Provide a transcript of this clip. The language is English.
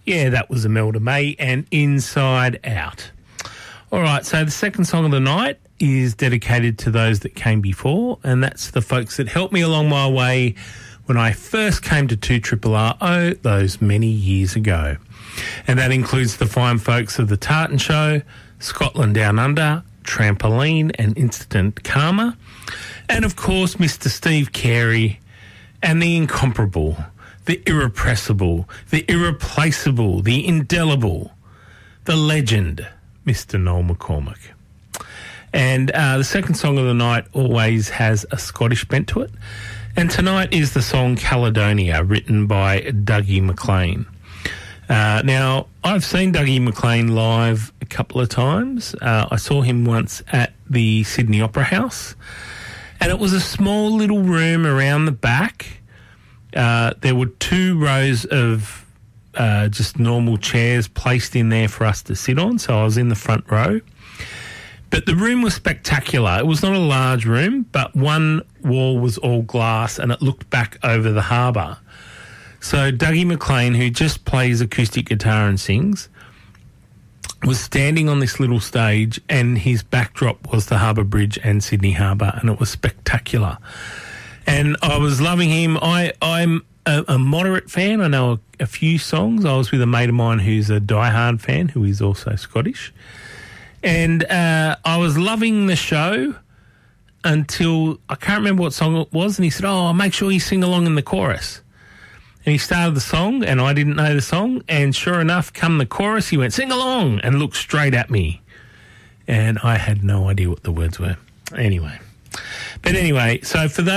Yeah, that was Imelda May and Inside Out. All right, so the second song of the night is dedicated to those that came before, and that's the folks that helped me along my way when I first came to 2RRO those many years ago. And that includes the fine folks of The Tartan Show, Scotland Down Under, Trampoline and Instant Karma, and of course Mr. Steve Carey and the incomparable, the irrepressible, the irreplaceable, the indelible, the legend, Mr. Noel McCormack. And the second song of the night always has a Scottish bent to it. And tonight is the song Caledonia, written by Dougie MacLean. Now, I've seen Dougie MacLean live a couple of times. I saw him once at the Sydney Opera House, and it was a small little room around the back. There were 2 rows of just normal chairs placed in there for us to sit on, so I was in the front row. But the room was spectacular. It was not a large room, but one wall was all glass and it looked back over the harbour. So Dougie MacLean, who just plays acoustic guitar and sings, was standing on this little stage and his backdrop was the Harbour Bridge and Sydney Harbour, and it was spectacular. And I was loving him. I'm a moderate fan. I know a few songs. I was with a mate of mine who's a diehard fan who is also Scottish. And I was loving the show until I can't remember what song it was, and he said, "Oh, make sure you sing along in the chorus." And he started the song, and I didn't know the song, and sure enough, come the chorus, he went, "Sing along," and looked straight at me. And I had no idea what the words were. Anyway, so for those